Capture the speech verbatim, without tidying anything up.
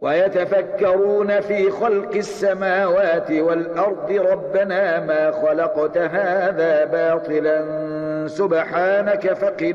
ويتفكرون في خلق السماوات والأرض ربنا ما خلقت هذا باطلا سبحانك فقنا